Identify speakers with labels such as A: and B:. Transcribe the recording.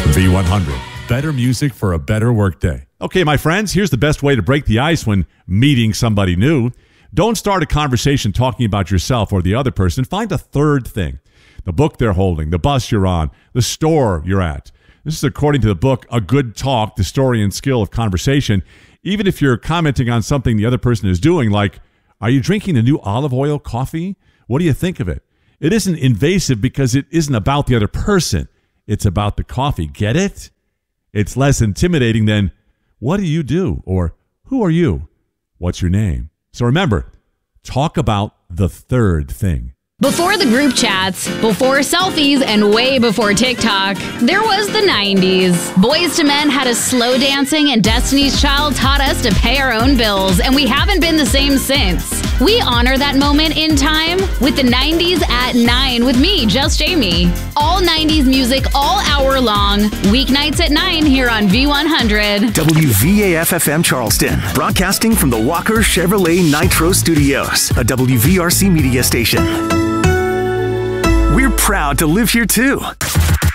A: V100. Better music for a better workday. Okay, my friends, here's the best way to break the ice when meeting somebody new. Don't start a conversation talking about yourself or the other person. Find a third thing. The book they're holding, the bus you're on, the store you're at. This is according to the book, A Good Talk, the story and skill of conversation. Even if you're commenting on something the other person is doing, like, are you drinking the new olive oil coffee? What do you think of it? It isn't invasive because it isn't about the other person. It's about the coffee. Get it? It's less intimidating than, what do you do? Or, who are you? What's your name? So remember, talk about the third thing.
B: Before the group chats, before selfies, and way before TikTok, there was the 90s. Boyz II Men had us slow dancing, and Destiny's Child taught us to pay our own bills, and we haven't been the same since. We honor that moment in time with the 90s at 9 with me, Just Jamie. All 90s music all hour long, weeknights at 9 here on V100.
C: WVAF-FM Charleston, broadcasting from the Walker Chevrolet Nitro Studios, a WVRC media station. We're proud to live here too.